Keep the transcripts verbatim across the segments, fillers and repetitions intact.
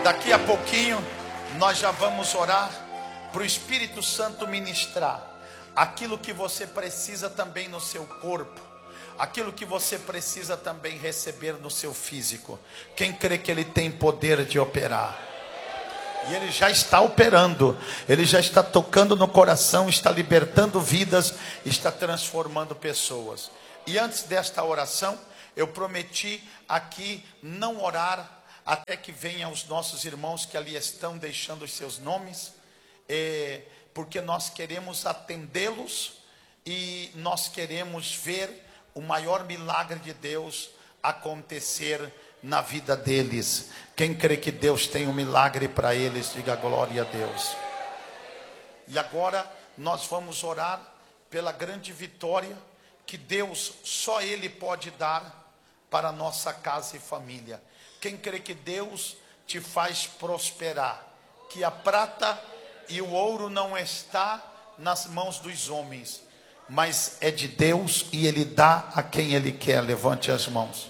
Daqui a pouquinho nós já vamos orar para o Espírito Santo ministrar aquilo que você precisa também no seu corpo, aquilo que você precisa também receber no seu físico. Quem crê que Ele tem poder de operar? E Ele já está operando, Ele já está tocando no coração, está libertando vidas, está transformando pessoas. E antes desta oração, eu prometi aqui não orar até que venham os nossos irmãos que ali estão deixando os seus nomes, é, porque nós queremos atendê-los e nós queremos ver o maior milagre de Deus acontecer na vida deles. Quem crê que Deus tem um milagre para eles, diga glória a Deus. E agora nós vamos orar pela grande vitória que Deus, só Ele pode dar para a nossa casa e família. Quem crê que Deus te faz prosperar, que a prata e o ouro não está nas mãos dos homens, mas é de Deus e Ele dá a quem Ele quer. Levante as mãos.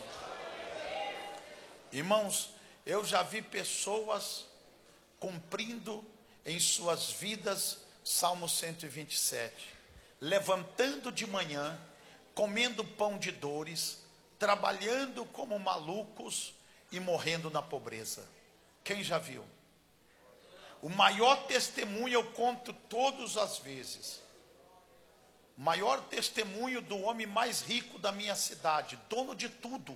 Irmãos, eu já vi pessoas cumprindo em suas vidas Salmo cento e vinte e sete, levantando de manhã, comendo pão de dores, trabalhando como malucos e morrendo na pobreza. Quem já viu? O maior testemunho eu conto todas as vezes. O maior testemunho do homem mais rico da minha cidade, dono de tudo.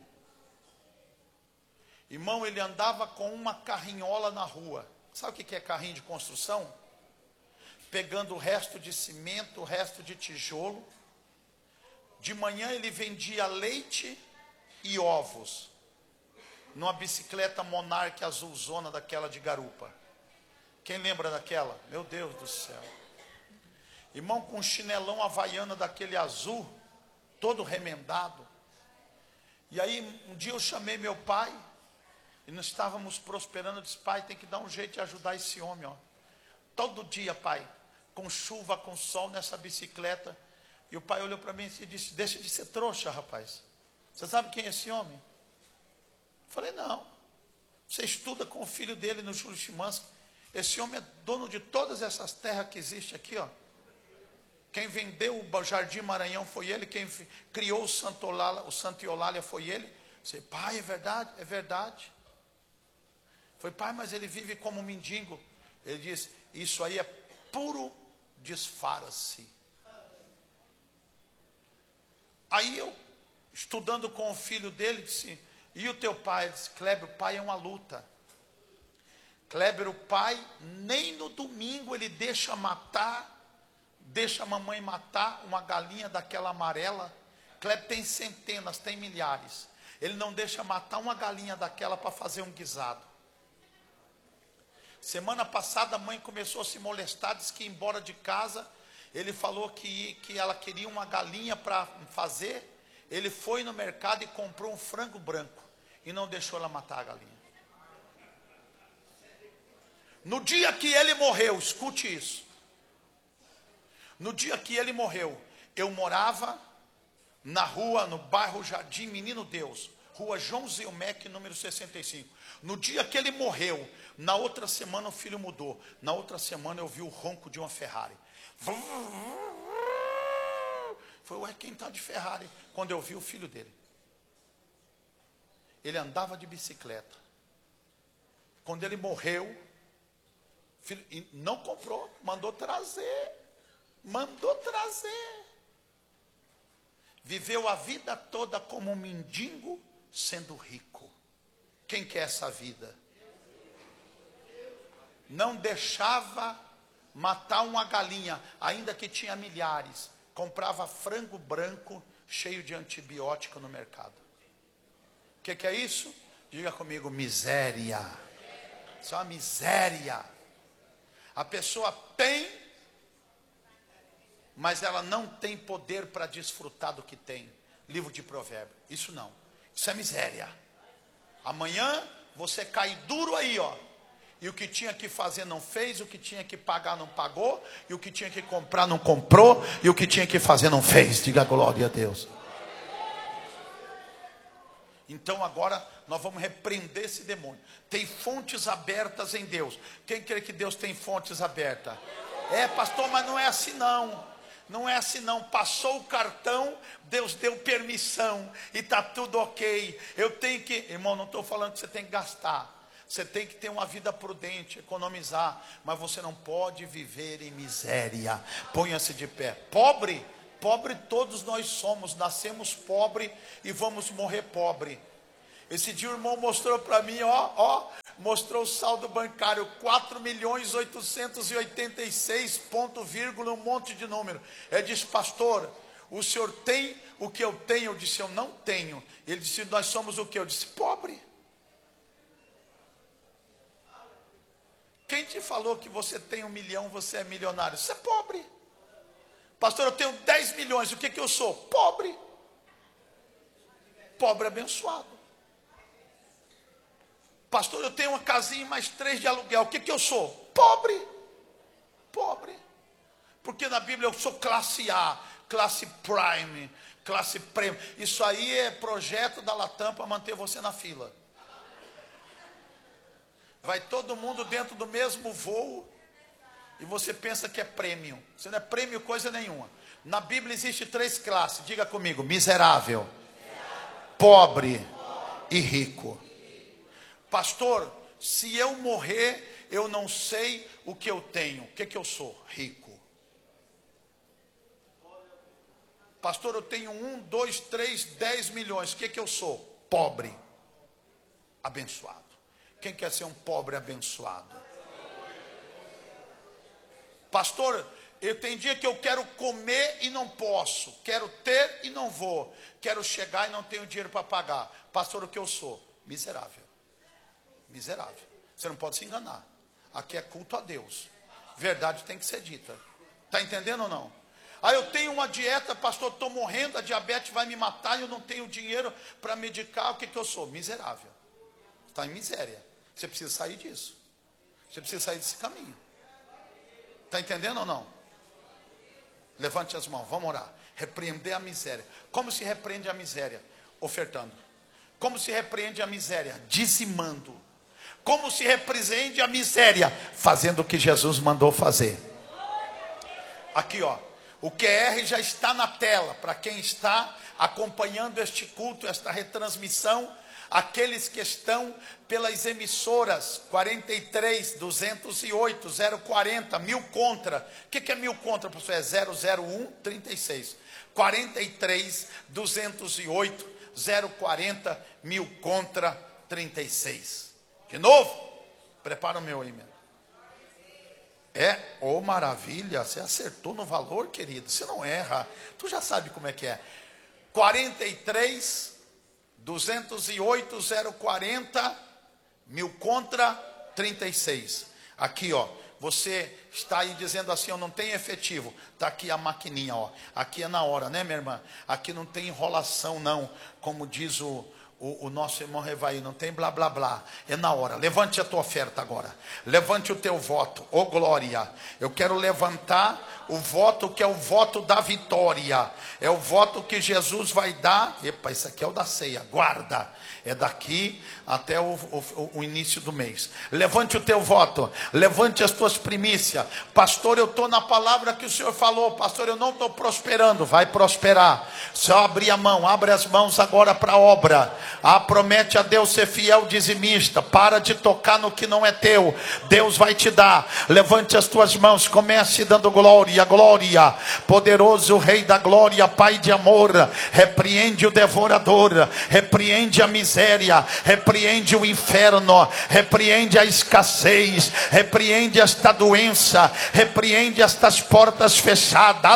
Irmão, ele andava com uma carrinhola na rua. Sabe o que é carrinho de construção? Pegando o resto de cimento, o resto de tijolo. De manhã ele vendia leite e ovos numa bicicleta Monarch azulzona daquela de garupa. Quem lembra daquela? Meu Deus do céu. Irmão, com um chinelão havaiana daquele azul, todo remendado. E aí um dia eu chamei meu pai e nós estávamos prosperando. Eu disse: pai, tem que dar um jeito de ajudar esse homem, ó. Todo dia, pai, com chuva, com sol, nessa bicicleta. E o pai olhou para mim e disse: deixa de ser trouxa, rapaz. Você sabe quem é esse homem? Eu falei: não. Você estuda com o filho dele no Júlio Chimansky. Esse homem é dono de todas essas terras que existem aqui, ó. Quem vendeu o Jardim Maranhão foi ele. Quem criou o Santo Eulália, o Santo Eulália foi ele. Eu disse: pai, é verdade? É verdade. Foi: pai, mas ele vive como um mendigo. Ele disse: isso aí é puro disfarce. Aí eu, estudando com o filho dele, disse: e o teu pai? Ele disse: Kleber, o pai é uma luta. Kleber, o pai, nem no domingo ele deixa matar, deixa a mamãe matar uma galinha daquela amarela. Kleber tem centenas, tem milhares. Ele não deixa matar uma galinha daquela para fazer um guisado. Semana passada a mãe começou a se molestar, disse que ia embora de casa. Ele falou que, que ela queria uma galinha para fazer. Ele foi no mercado e comprou um frango branco e não deixou ela matar a galinha. No dia que ele morreu, escute isso. No dia que ele morreu, eu morava na rua, no bairro Jardim Menino Deus, rua João Zilmec, número sessenta e cinco. No dia que ele morreu, na outra semana o filho mudou. Na outra semana eu vi o ronco de uma Ferrari. Foi: ué, quem está de Ferrari? Quando eu vi o filho dele. Ele andava de bicicleta. Quando ele morreu, filho, não comprou, mandou trazer. Mandou trazer. Viveu a vida toda como um mendigo, sendo rico. Quem quer essa vida? Não deixava matar uma galinha, ainda que tinha milhares. Comprava frango branco, cheio de antibiótico no mercado. O que, que é isso? Diga comigo: miséria. Isso é uma miséria. A pessoa tem, mas ela não tem poder para desfrutar do que tem. Livro de Provérbios. Isso não. Isso é miséria. Amanhã você cai duro aí, ó. E o que tinha que fazer não fez, o que tinha que pagar não pagou, e o que tinha que comprar não comprou, e o que tinha que fazer não fez. Diga glória a Deus. Então agora nós vamos repreender esse demônio. Tem fontes abertas em Deus. Quem crê que Deus tem fontes abertas? É, pastor, mas não é assim não. Não é assim não, passou o cartão, Deus deu permissão e está tudo ok. Eu tenho que, irmão, não estou falando que você tem que gastar. Você tem que ter uma vida prudente, economizar. Mas você não pode viver em miséria. Ponha-se de pé. Pobre, pobre todos nós somos. Nascemos pobre e vamos morrer pobre. Esse dia o irmão mostrou para mim, ó, ó. Mostrou o saldo bancário, quatro milhões oitocentos e oitenta e seis, ponto, vírgula, um monte de número. Ele disse, pastor, o senhor tem o que eu tenho? Eu disse, eu não tenho. Ele disse, nós somos o que? Eu disse, pobre. Quem te falou que você tem um milhão, você é milionário? Você é pobre. Pastor, eu tenho dez milhões, o que que eu sou? Pobre. Pobre abençoado. Pastor, eu tenho uma casinha e mais três de aluguel. O que que eu sou? Pobre. Pobre. Porque na Bíblia eu sou classe A, classe Prime, classe Premium. Isso aí é projeto da Latam para manter você na fila. Vai todo mundo dentro do mesmo voo e você pensa que é prêmio. Você não é prêmio coisa nenhuma. Na Bíblia existe três classes. Diga comigo: miserável, pobre e rico. Pastor, se eu morrer, eu não sei o que eu tenho. O que que eu sou? Rico. Pastor, eu tenho um, dois, três, dez milhões. O que que eu sou? Pobre. Abençoado. Quem quer ser um pobre abençoado? Pastor, eu tenho dia que eu quero comer e não posso. Quero ter e não vou. Quero chegar e não tenho dinheiro para pagar. Pastor, o que eu sou? Miserável. Miserável. Você não pode se enganar. Aqui é culto a Deus. Verdade tem que ser dita. Está entendendo ou não? Ah, eu tenho uma dieta, pastor, estou morrendo, a diabetes vai me matar e eu não tenho dinheiro para medicar. O que que eu sou? Miserável. Está em miséria. Você precisa sair disso. Você precisa sair desse caminho. Está entendendo ou não? Levante as mãos, vamos orar. Repreender a miséria. Como se repreende a miséria? Ofertando. Como se repreende a miséria? Dizimando. Como se repreende a miséria? Fazendo o que Jesus mandou fazer. Aqui, ó. O Q R já está na tela. Para quem está acompanhando este culto, esta retransmissão. Aqueles que estão pelas emissoras quarenta e três, duzentos e oito, zero quarenta, mil contra. O que que é mil contra, professor? É zero zero um, trinta e seis. quarenta e três, duzentos e oito, zero quarenta, mil contra, trinta e seis. De novo? Prepara o meu aí, meu. É, ô oh, maravilha, você acertou no valor, querido. Você não erra. Tu já sabe como é que é. quarenta e três, duzentos e oito, zero quarenta, mil contra, trinta e seis. Aqui, ó, você está aí dizendo assim, eu não tenho efetivo. Está aqui a maquininha, ó. Aqui é na hora, né, minha irmã? Aqui não tem enrolação, não. Como diz o, o, o nosso irmão Revaí, não tem blá, blá, blá. É na hora. Levante a tua oferta agora. Levante o teu voto. Ô, glória. Eu quero levantar o voto que é o voto da vitória. É o voto que Jesus vai dar. Epa, isso aqui é o da ceia. Guarda. É daqui até o, o, o início do mês. Levante o teu voto. Levante as tuas primícias. Pastor, eu estou na palavra que o Senhor falou. Pastor, eu não estou prosperando. Vai prosperar. Só abrir a mão. Abre as mãos agora para a obra. Ah, promete a Deus ser fiel dizimista. Para de tocar no que não é teu. Deus vai te dar. Levante as tuas mãos. Comece dando glória. Glória. Poderoso Rei da glória. Pai de amor. Repreende o devorador. Repreende a miséria. Repreende o inferno, repreende a escassez, repreende esta doença, repreende estas portas fechadas,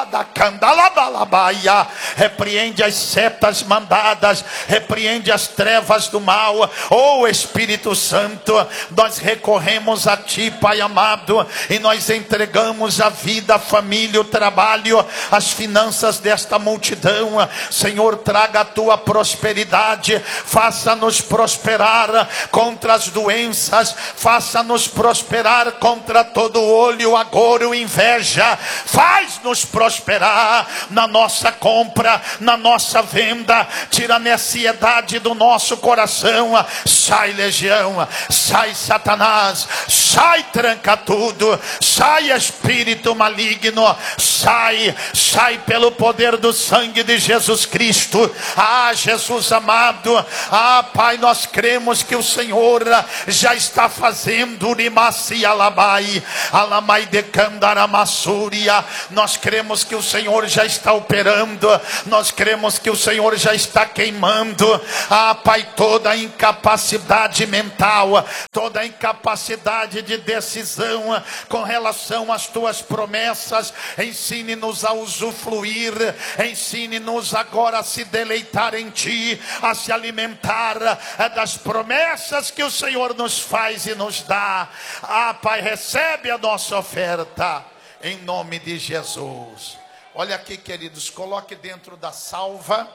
repreende as setas mandadas, repreende as trevas do mal. Oh Espírito Santo, nós recorremos a Ti, Pai amado, e nós entregamos a vida a família, o trabalho, as finanças desta multidão. Senhor, traga a tua prosperidade, faça-nos prosperar contra as doenças, faça-nos prosperar contra todo olho, agora inveja, faz-nos prosperar na nossa compra, na nossa venda, tira a necessidade do nosso coração. Sai legião, sai Satanás, sai, tranca tudo, sai espírito maligno, sai, sai pelo poder do sangue de Jesus Cristo. Ah, Jesus amado, ah, Pai, nós cremos que o Senhor já está fazendo rimacia labai, alamai de candaramassúria. Nós cremos que o Senhor já está operando, nós cremos que o Senhor já está queimando, ah, Pai, toda a incapacidade mental, toda a incapacidade de decisão com relação às tuas promessas. Ensine-nos a usufruir, ensine-nos agora a se deleitar em ti, a se alimentar das promessas que o Senhor nos faz e nos dá. Ah, Pai, recebe a nossa oferta em nome de Jesus. Olha aqui, queridos, coloque dentro da salva.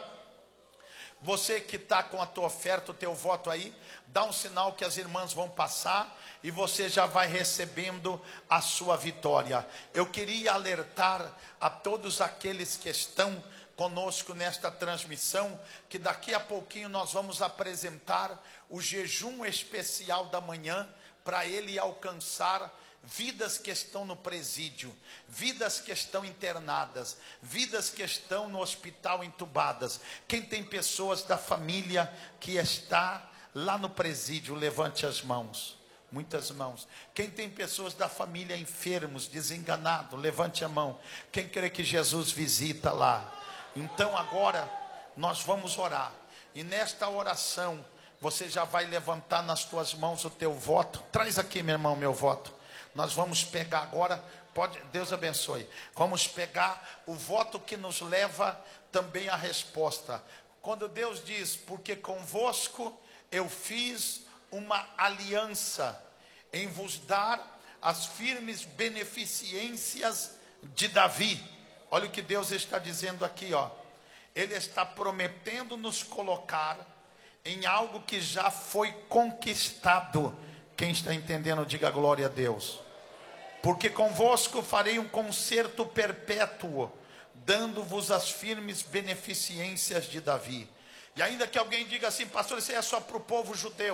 Você que está com a tua oferta, o teu voto aí, dá um sinal que as irmãs vão passar e você já vai recebendo a sua vitória. Eu queria alertar a todos aqueles que estão conosco nesta transmissão, que daqui a pouquinho nós vamos apresentar o jejum especial da manhã, para ele alcançar vidas que estão no presídio, vidas que estão internadas, vidas que estão no hospital entubadas. Quem tem pessoas da família que está lá no presídio, levante as mãos. Muitas mãos. Quem tem pessoas da família enfermos, desenganados, levante a mão. Quem crê que Jesus visita lá? Então agora nós vamos orar. E nesta oração você já vai levantar nas tuas mãos o teu voto. Traz aqui, meu irmão, meu voto. Nós vamos pegar agora, pode, Deus abençoe. Vamos pegar o voto que nos leva também à resposta. Quando Deus diz, porque convosco eu fiz uma aliança em vos dar as firmes beneficências de Davi. Olha o que Deus está dizendo aqui, ó. Ele está prometendo nos colocar em algo que já foi conquistado. Quem está entendendo, diga glória a Deus. Porque convosco farei um concerto perpétuo, dando-vos as firmes beneficências de Davi. E ainda que alguém diga assim, pastor, isso aí é só para o povo judeu.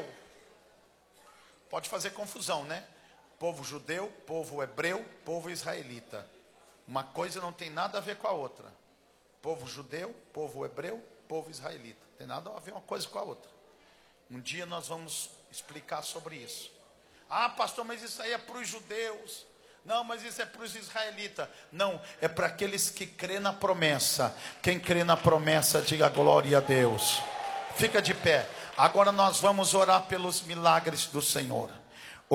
Pode fazer confusão, né? Povo judeu, povo hebreu, povo israelita. Uma coisa não tem nada a ver com a outra. Povo judeu, povo hebreu, povo israelita. Tem nada a ver uma coisa com a outra. Um dia nós vamos explicar sobre isso. Ah, pastor, mas isso aí é para os judeus. Não, mas isso é para os israelitas. Não, é para aqueles que crê na promessa. Quem crê na promessa, diga glória a Deus. Fica de pé. Agora nós vamos orar pelos milagres do Senhor.